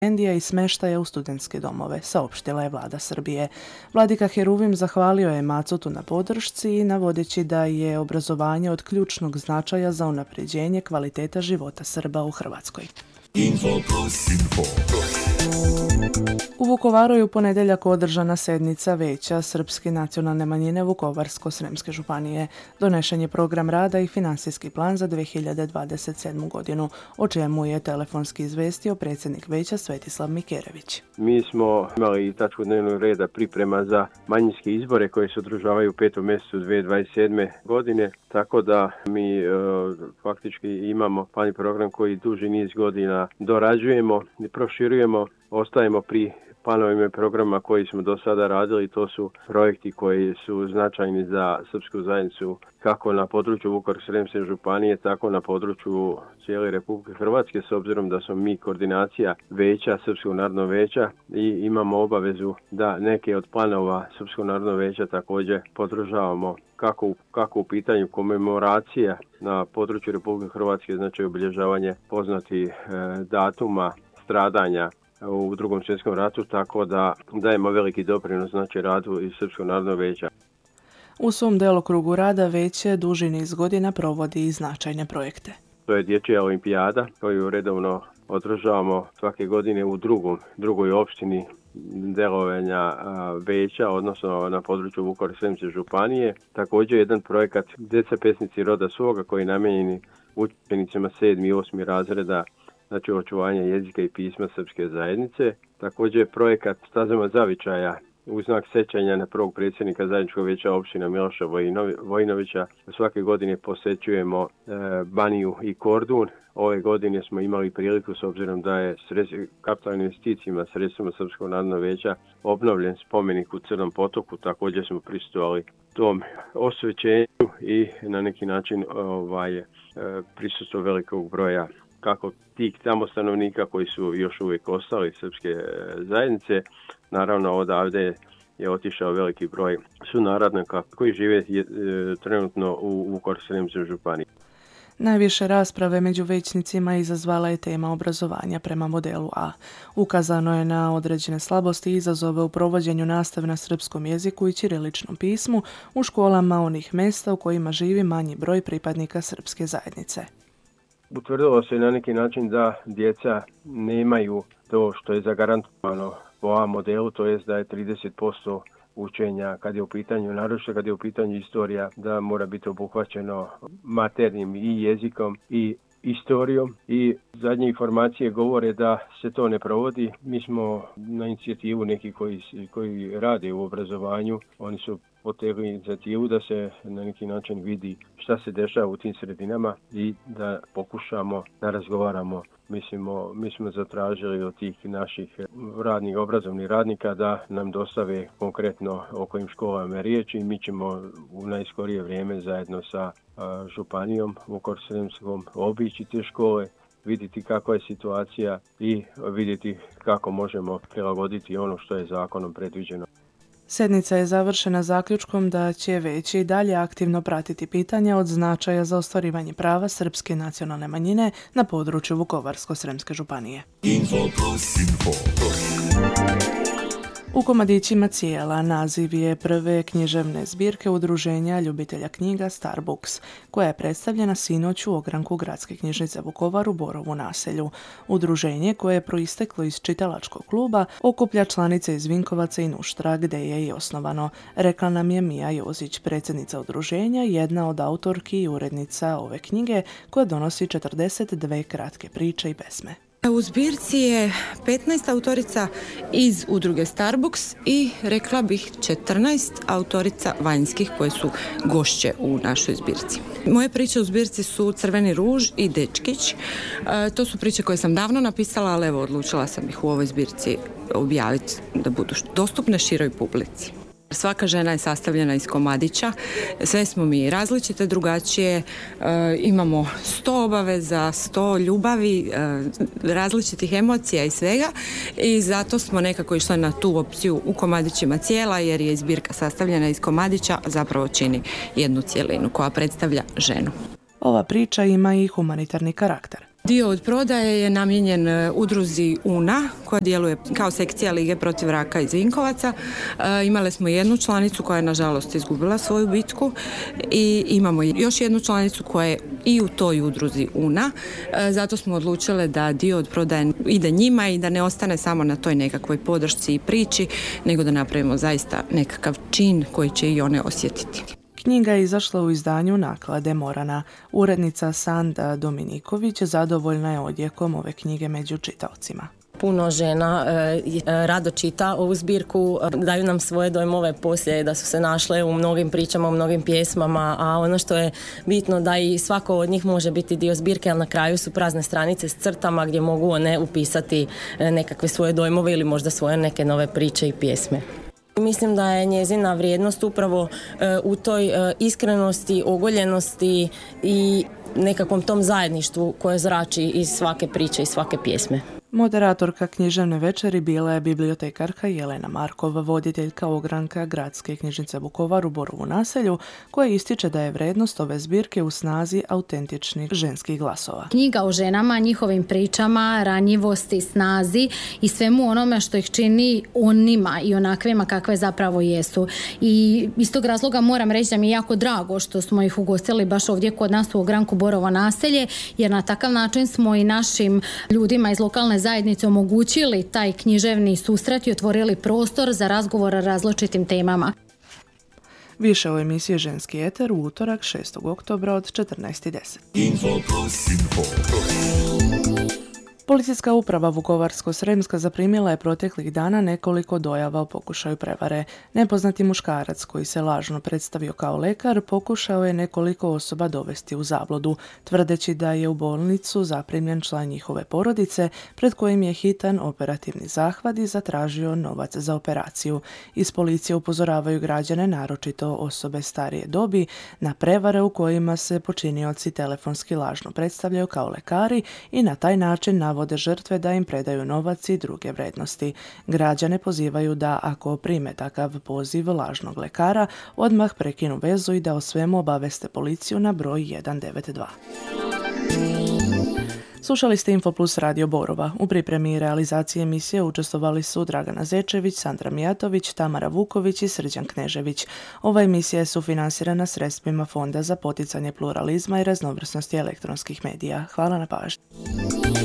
stipendija i smještaja u studentske domove, saopštila je vlada Srbije. Vladika Heruvim zahvalio je Macutu na podršci i navodeći da je obrazovanje od ključnog značaja za unapređenje kvaliteta života Srba u Hrvatskoj. U Vukovaru je u ponedjeljak održana sednica Veća Srpske nacionalne manjine Vukovarsko-sremske županije. Donešen je program rada i financijski plan za 2027. godinu, o čemu je telefonski izvestio predsjednik Veća Svetislav Mikerević. Mi smo imali tačku dnevnog reda priprema za manjinske izbore koje se održavaju u 5. mjesecu 2027. godine, tako da mi faktički imamo plan i program koji duži niz godina dorađujemo i proširujemo, ostajemo pri planovima i programa koji smo do sada radili. To su projekti koji su značajni za srpsku zajednicu kako na području Vukovarsko-sremske županije, tako na području cijele Republike Hrvatske, s obzirom da smo mi koordinacija Veća, Srpskog narodnog veća, i imamo obavezu da neke od planova Srpskog narodnog veća također podržavamo kako u pitanju komemoracija na području Republike Hrvatske, znači obilježavanje poznatih datuma stradanja u Drugom svjetskom ratu, tako da dajemo veliki doprinos znači radu i Srpskog narodnog veća. U svom delokrugu rada Veće duži niz godina provodi i značajne projekte. To je dječja olimpijada koju redovno održavamo svake godine u drugoj opštini delovanja Veća, odnosno na području Vukovarsko-sremske županije. Također jedan projekat Djeca pesnici roda svoga koji je namijenjen učenicima 7. i 8. razreda, znači očuvanje jezika i pisma srpske zajednice. Također projekat Stazama zavičaja u znak sećanja na prvog predsjednika zajedničkog veća opština Miloša Vojinovića. Svake godine posjećujemo Baniju i Kordun. Ove godine smo imali priliku, s obzirom da je kapitalnim investicijama sredstvima Srpskog narodnog veća obnovljen spomenik u Crnom potoku. Također smo prisustvovali tom osvećenju i na neki način prisustvo velikog broja kako tih tamo stanovnika koji su još uvijek ostali srpske zajednice. Naravno, odavde je otišao veliki broj sunarodnika koji žive trenutno u Vukovarsko-sremskoj županiji. Najviše rasprave među većnicima izazvala je tema obrazovanja prema modelu A. Ukazano je na određene slabosti i izazove u provođenju nastave na srpskom jeziku i ćiriličnom pismu u školama onih mjesta u kojima živi manji broj pripadnika srpske zajednice. Utvrdilo se na neki način da djeca nemaju to što je zagarantovano po A modelu, to jest da je 30% učenja kad je u pitanju, naročito kad je u pitanju istorija, da mora biti obuhvaćeno maternjim i jezikom i istorijom, i zadnje informacije govore da se to ne provodi. Mi smo na inicijativu neki koji rade u obrazovanju, oni su potegli inicijativu da se na neki način vidi šta se dešava u tim sredinama i da pokušamo da razgovaramo. Mi smo zatražili od tih naših obrazovnih radnika da nam dostave konkretno o kojim školama je riječ i mi ćemo u najskorije vrijeme zajedno sa županijom Vukovarsko-sremskom obići te škole, vidjeti kakva je situacija i vidjeti kako možemo prilagoditi ono što je zakonom predviđeno. Sjednica je završena zaključkom da će Veće i dalje aktivno pratiti pitanja od značaja za ostvarivanje prava srpske nacionalne manjine na području Vukovarsko-sremske županije. U komadićima cijela naziv je prve književne zbirke udruženja ljubitelja knjiga Star Books, koja je predstavljena sinoć u ogranku Gradske knjižnice Vukovar u Borovu naselju. Udruženje, koje je proisteklo iz čitalačkog kluba, okuplja članice iz Vinkovaca i Nuštra, gde je i osnovano. Rekla nam je Mija Jozić, predsjednica udruženja, jedna od autorki i urednica ove knjige, koja donosi 42 kratke priče i pesme. U zbirci je 15 autorica iz udruge Star Books i rekla bih 14 autorica vanjskih koje su gošće u našoj zbirci. Moje priče u zbirci su Crveni ruž i Dečkić. To su priče koje sam davno napisala, ali evo odlučila sam ih u ovoj zbirci objaviti da budu dostupne široj publici. Svaka žena je sastavljena iz komadića, sve smo mi različite, drugačije, imamo 100 obaveza, 100 ljubavi, različitih emocija i svega, i zato smo nekako išli na tu opciju u komadićima cijela, jer je zbirka sastavljena iz komadića, zapravo čini jednu cjelinu koja predstavlja ženu. Ova priča ima i humanitarni karakter. Dio od prodaje je namijenjen udruzi UNA koja djeluje kao sekcija Lige protiv raka iz Vinkovaca. Imali smo jednu članicu koja je nažalost izgubila svoju bitku i imamo još jednu članicu koja je i u toj udruzi UNA. Zato smo odlučile da dio od prodaje ide njima i da ne ostane samo na toj nekakvoj podršci i priči, nego da napravimo zaista nekakav čin koji će i one osjetiti. Knjiga je izašla u izdanju Naklade Morana. Urednica Sanda Dominiković zadovoljna je odjekom ove knjige među čitaocima. Puno žena rado čita ovu zbirku, daju nam svoje dojmove poslije da su se našle u mnogim pričama, u mnogim pjesmama, a ono što je bitno da i svako od njih može biti dio zbirke, ali na kraju su prazne stranice s crtama gdje mogu one upisati nekakve svoje dojmove ili možda svoje neke nove priče i pjesme. Mislim da je njezina vrijednost upravo u toj iskrenosti, ogoljenosti i nekakvom tom zajedništvu koje zrači iz svake priče i svake pjesme. Moderatorka književne večeri bila je bibliotekarka Jelena Markova, voditeljka ogranka Gradske knjižnice Vukovar u Borovu naselju, koja ističe da je vrijednost ove zbirke u snazi autentičnih ženskih glasova. Knjiga o ženama, njihovim pričama, ranjivosti, snazi i svemu onome što ih čini onima i onakvima kakve zapravo jesu. I iz tog razloga moram reći da mi je jako drago što smo ih ugostili baš ovdje kod nas u ogranku Borovo naselje, jer na takav način smo i našim ljudima iz lokalne zajednice omogućili taj književni susret i otvorili prostor za razgovor o različitim temama. Više o emisiji Ženski eter u utorak 6. oktobra od 14:10. Policijska uprava Vukovarsko-srijemska zaprimila je proteklih dana nekoliko dojava o pokušaju prevare. Nepoznati muškarac koji se lažno predstavio kao lekar pokušao je nekoliko osoba dovesti u zabludu, tvrdeći da je u bolnicu zaprimljen član njihove porodice pred kojim je hitan operativni zahvat i zatražio novac za operaciju. Iz policije upozoravaju građane, naročito osobe starije dobi, na prevare u kojima se počinioci telefonski lažno predstavljaju kao lekari i na taj način navode žrtve da im predaju novac i druge vrednosti. Građane pozivaju da ako prime takav poziv lažnog lekara, odmah prekinu vezu i da o svemu obaveste policiju na broj 192. Slušali ste Infoplus Radio Borova. U pripremi i realizaciji emisije učestvovali su Dragana Zečević, Sandra Mijatović, Tamara Vuković i Srđan Knežević. Ova emisija je sufinansirana sredstvima Fonda za poticanje pluralizma i raznovrsnosti elektronskih medija. Hvala na pažnji.